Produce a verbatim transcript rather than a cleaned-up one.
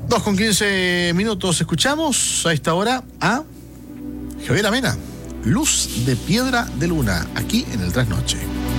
Dos con quince minutos. Escuchamos a esta hora a Javier Amena, Luz de Piedra de Luna, aquí en el Trasnoche.